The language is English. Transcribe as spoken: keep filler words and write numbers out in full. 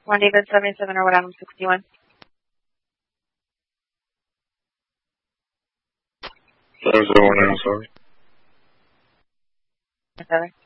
one David seventy-seven or Adam sixty-one. seven seven one, I'm sorry. Seven.